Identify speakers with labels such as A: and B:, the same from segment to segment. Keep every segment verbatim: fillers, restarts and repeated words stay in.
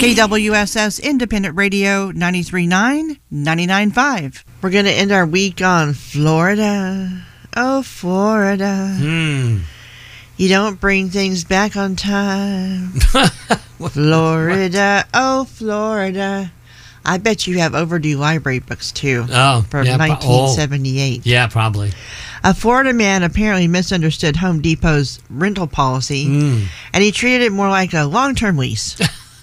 A: K W S S Independent Radio ninety-three point nine, ninety-nine point five. We're going to end our week on Florida. Oh, Florida.
B: Hmm.
A: You don't bring things back on time. Florida. Oh, Florida. I bet you have overdue library books, too.
B: Oh,
A: from
B: yeah,
A: nineteen seventy-eight.
B: Oh, yeah, probably.
A: A Florida man apparently misunderstood Home Depot's rental policy,
B: mm.
A: and he treated it more like a long-term lease.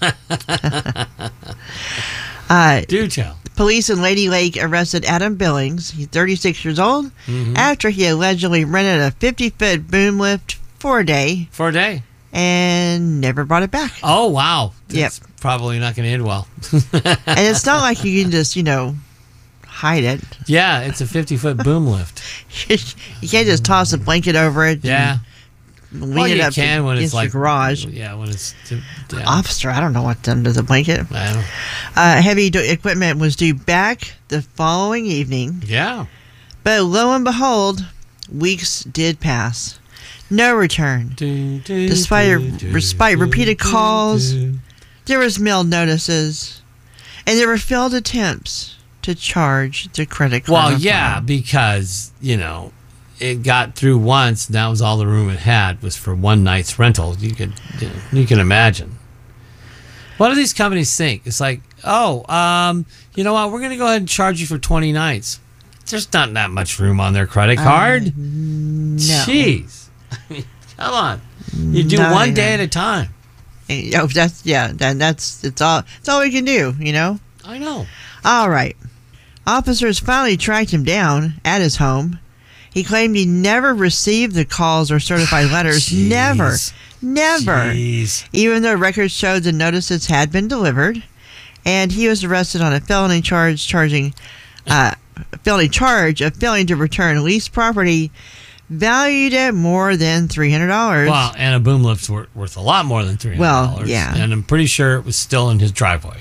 A: uh,
B: Do tell.
A: Police in Lady Lake arrested Adam Billings. He's thirty-six years old,
B: mm-hmm.
A: after he allegedly rented a fifty-foot boom lift for a day.
B: For a day.
A: And never brought it back.
B: Oh, wow. That's
A: yep.
B: probably not going to end well.
A: And it's not like you can just, you know, hide it.
B: Yeah, it's a fifty-foot boom lift.
A: You can't just toss a blanket over it.
B: Yeah.
A: Lean
B: well,
A: it
B: you
A: up
B: can when it's like
A: garage.
B: Yeah, when it's yeah.
A: Officer. I don't know what's under the blanket.
B: I don't.
A: Uh, heavy do- equipment was due back the following evening.
B: Yeah.
A: But lo and behold, weeks did pass. No return.
B: Do, do,
A: despite
B: do, do,
A: despite
B: do,
A: repeated
B: do,
A: calls,
B: do.
A: there was mailed notices, and there were failed attempts to charge the credit card.
B: Well, yeah, file. Because you know. It got through once, and that was all the room it had was for one night's rental. You could, you, know, you can imagine. What do these companies think? It's like, oh, um, you know what? We're going to go ahead and charge you for twenty nights. There's not that much room on their credit card.
A: Uh, no.
B: Jeez, I mean, come on. You do
A: no,
B: one day at a time.
A: And, oh, that's yeah. That, that's it's all. It's all we can do. You know.
B: I know.
A: All right. Officers finally tracked him down at his home. He claimed he never received the calls or certified letters.
B: Jeez.
A: Never. Never.
B: Jeez.
A: Even though records showed the notices had been delivered. And he was arrested on a felony charge charging uh, felony charge of failing to return leased property valued at more than three hundred dollars.
B: Wow, and a boom lift's worth, worth a lot more than three hundred dollars.
A: Well, yeah.
B: And I'm pretty sure it was still in his driveway.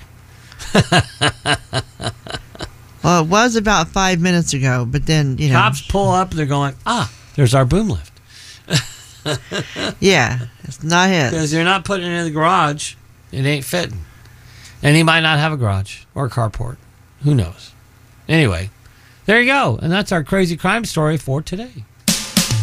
A: Well, it was about five minutes ago, but then, you know.
B: Cops pull up and they're going, ah, there's our boom lift.
A: Yeah, it's not his.
B: Because you're not putting it in the garage. It ain't fitting. And he might not have a garage or a carport. Who knows? Anyway, there you go. And that's our crazy crime story for today.